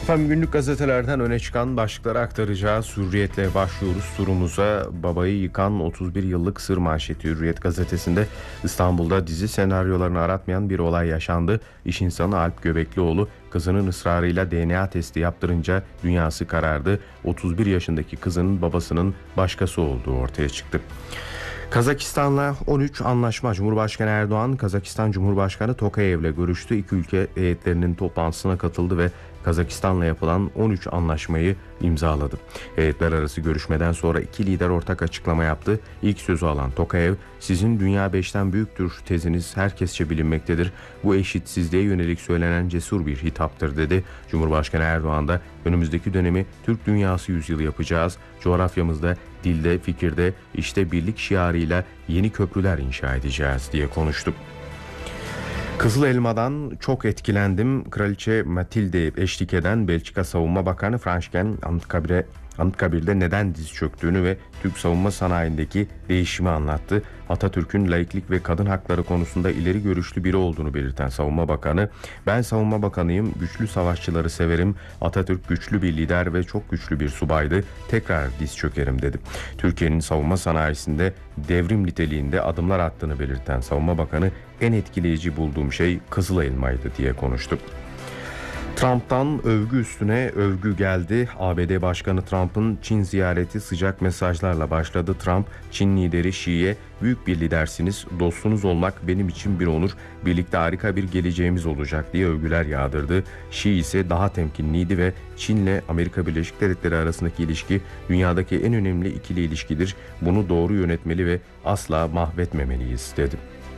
Efendim günlük gazetelerden öne çıkan başlıkları aktaracağız. Hürriyetle başlıyoruz turumuza. Babayı yıkan 31 yıllık sır manşeti Hürriyet gazetesinde İstanbul'da dizi senaryolarını aratmayan bir olay yaşandı. İş insanı Alp Göbeklioğlu kızının ısrarıyla DNA testi yaptırınca dünyası karardı. 31 yaşındaki kızının babasının başkası olduğu ortaya çıktı. Kazakistan'la 13 anlaşma. Cumhurbaşkanı Erdoğan, Kazakistan Cumhurbaşkanı Tokayev'le görüştü. İki ülke heyetlerinin toplantısına katıldı ve Kazakistan'la yapılan 13 anlaşmayı imzaladı. Heyetler arası görüşmeden sonra iki lider ortak açıklama yaptı. İlk sözü alan Tokayev, "Sizin dünya 5'ten büyüktür teziniz herkesçe bilinmektedir. Bu eşitsizliğe yönelik söylenen cesur bir hitaptır," dedi. Cumhurbaşkanı Erdoğan da önümüzdeki dönemi Türk dünyası yüzyılı yapacağız. Coğrafyamızda, dilde, fikirde, işte birlik şiarıyla yeni köprüler inşa edeceğiz diye konuştu. Kızıl Elma'dan çok etkilendim. Kraliçe Matilde eşlik eden Belçika Savunma Bakanı Franschken Anıtkabir'de neden diz çöktüğünü ve Türk savunma sanayindeki değişimi anlattı. Atatürk'ün laiklik ve kadın hakları konusunda ileri görüşlü biri olduğunu belirten Savunma Bakanı, "Ben savunma bakanıyım, güçlü savaşçıları severim. Atatürk güçlü bir lider ve çok güçlü bir subaydı. Tekrar diz çökerim," dedi. Türkiye'nin savunma sanayisinde devrim niteliğinde adımlar attığını belirten Savunma Bakanı, "En etkileyici bulduğum şey Kızıl Elma'ydı," diye konuştu. Trump'tan övgü üstüne övgü geldi. ABD Başkanı Trump'ın Çin ziyareti sıcak mesajlarla başladı. Trump, Çin lideri Xi'ye "Büyük bir lidersiniz, dostunuz olmak benim için bir onur, birlikte harika bir geleceğimiz olacak," diye övgüler yağdırdı. Xi ise daha temkinliydi ve "Çin'le Amerika Birleşik Devletleri arasındaki ilişki dünyadaki en önemli ikili ilişkidir. Bunu doğru yönetmeli ve asla mahvetmemeliyiz," dedi.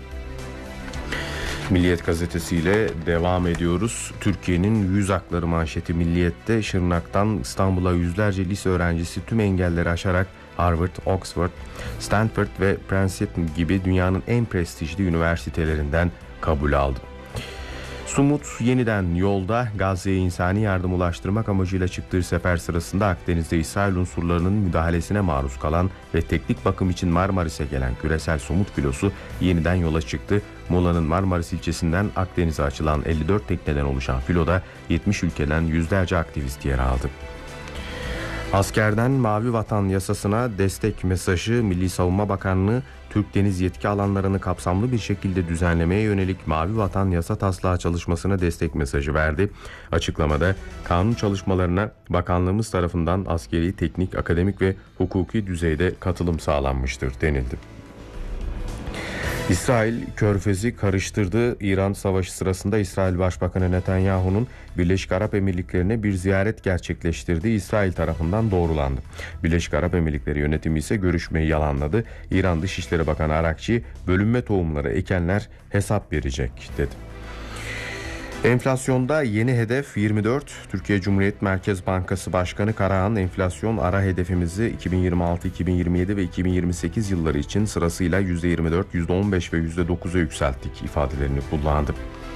Milliyet gazetesiyle devam ediyoruz. Türkiye'nin 100 hakları manşeti Milliyet'te. Şırnak'tan İstanbul'a yüzlerce lise öğrencisi tüm engelleri aşarak Harvard, Oxford, Stanford ve Princeton gibi dünyanın en prestijli üniversitelerinden kabul aldı. Sumut yeniden yolda. Gazze'ye insani yardım ulaştırmak amacıyla çıktığı sefer sırasında Akdeniz'de İsrail unsurlarının müdahalesine maruz kalan ve teknik bakım için Marmaris'e gelen küresel Sumut filosu yeniden yola çıktı. Muğla'nın Marmaris ilçesinden Akdeniz'e açılan 54 tekneden oluşan filoda 70 ülkeden yüzlerce aktivist yer aldı. Askerden Mavi Vatan yasasına destek mesajı. Milli Savunma Bakanlığı, Türk deniz yetki alanlarını kapsamlı bir şekilde düzenlemeye yönelik Mavi Vatan yasa taslağı çalışmasına destek mesajı verdi. Açıklamada, kanun çalışmalarına bakanlığımız tarafından askeri, teknik, akademik ve hukuki düzeyde katılım sağlanmıştır denildi. İsrail Körfez'i karıştırdı. İran savaşı sırasında İsrail Başbakanı Netanyahu'nun Birleşik Arap Emirlikleri'ne bir ziyaret gerçekleştirdiği İsrail tarafından doğrulandı. Birleşik Arap Emirlikleri yönetimi ise görüşmeyi yalanladı. İran Dışişleri Bakanı Arakçi, "Bölünme tohumları ekenler hesap verecek," dedi. Enflasyonda yeni hedef 24. Türkiye Cumhuriyet Merkez Bankası Başkanı Karahan, enflasyon ara hedefimizi 2026, 2027 ve 2028 yılları için sırasıyla %24, %15 ve %9'a yükselttik ifadelerini kullandı.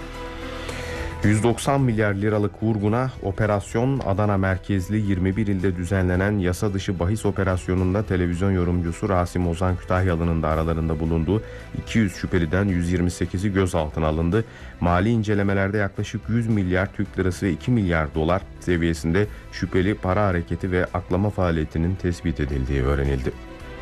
190 milyar liralık vurguna operasyon. Adana merkezli 21 ilde düzenlenen yasa dışı bahis operasyonunda televizyon yorumcusu Rasim Ozan Kütahyalı'nın da aralarında bulunduğu 200 şüpheliden 128'i gözaltına alındı. Mali incelemelerde yaklaşık 100 milyar Türk lirası ve 2 milyar dolar seviyesinde şüpheli para hareketi ve aklama faaliyetinin tespit edildiği öğrenildi.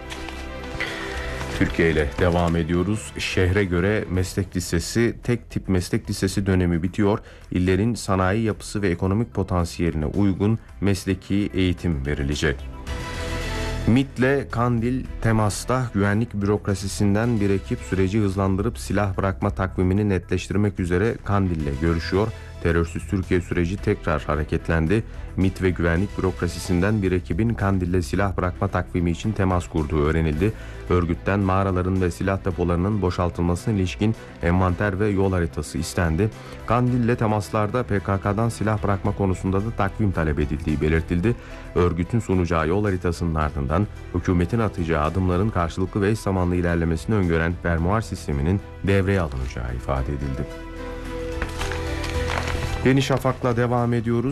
Türkiye ile devam ediyoruz. Şehre göre meslek lisesi, tek tip meslek lisesi dönemi bitiyor. İllerin sanayi yapısı ve ekonomik potansiyeline uygun mesleki eğitim verilecek. MİT'le Kandil temasta. Güvenlik bürokrasisinden bir ekip süreci hızlandırıp silah bırakma takvimini netleştirmek üzere Kandil'le görüşüyor. Terörsüz Türkiye süreci tekrar hareketlendi. MİT ve güvenlik bürokrasisinden bir ekibin Kandil'le silah bırakma takvimi için temas kurduğu öğrenildi. Örgütten mağaraların ve silah depolarının boşaltılmasına ilişkin envanter ve yol haritası istendi. Kandil'le temaslarda PKK'dan silah bırakma konusunda da takvim talep edildiği belirtildi. Örgütün sunacağı yol haritasının ardından hükümetin atacağı adımların karşılıklı ve eş zamanlı ilerlemesini öngören fermuar sisteminin devreye alınacağı ifade edildi. Yeni Şafak'la devam ediyoruz.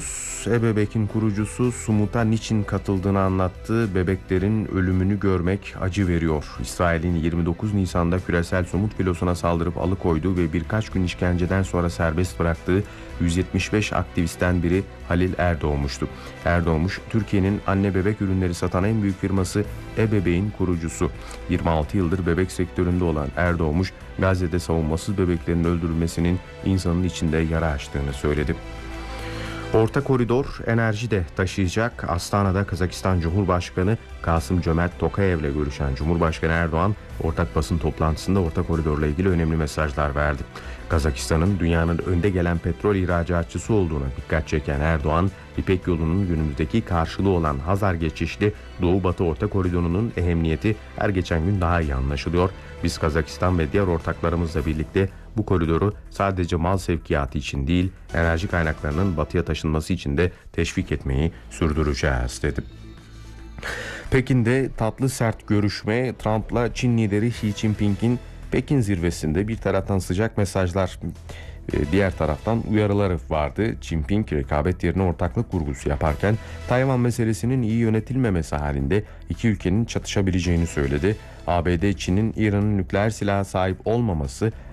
Ebebek'in kurucusu Sumut'a niçin katıldığını anlattı. Bebeklerin ölümünü görmek acı veriyor. İsrail'in 29 Nisan'da küresel somut filosuna saldırıp alıkoyduğu ve birkaç gün işkenceden sonra serbest bıraktığı 175 aktivistten biri Halil Erdoğmuş'tu. Erdoğmuş, Türkiye'nin anne bebek ürünleri satan en büyük firması Ebebek'in kurucusu. 26 yıldır bebek sektöründe olan Erdoğmuş, Gazze'de savunmasız bebeklerin öldürülmesinin insanın içinde yara açtığını söyledi. Orta koridor enerji de taşıyacak. Astana'da Kazakistan Cumhurbaşkanı Kasım-Cömert Tokayev'le görüşen Cumhurbaşkanı Erdoğan, ortak basın toplantısında orta koridorla ilgili önemli mesajlar verdi. Kazakistan'ın dünyanın önde gelen petrol ihracatçısı olduğuna dikkat çeken Erdoğan, İpek yolunun günümüzdeki karşılığı olan Hazar geçişli Doğu-Batı Orta Koridoru'nun ehemmiyeti her geçen gün daha iyi anlaşılıyor. Biz Kazakistan ve diğer ortaklarımızla birlikte bu koridoru sadece mal sevkiyatı için değil, enerji kaynaklarının batıya taşınması için de teşvik etmeyi sürdüreceğiz dedi. Pekin'de tatlı sert görüşme. Trump'la Çin lideri Xi Jinping'in Pekin zirvesinde bir taraftan sıcak mesajlar, diğer taraftan uyarıları vardı. Jinping rekabet yerine ortaklık vurgusu yaparken Tayvan meselesinin iyi yönetilmemesi halinde iki ülkenin çatışabileceğini söyledi. ABD, Çin'in İran'ın nükleer silaha sahip olmaması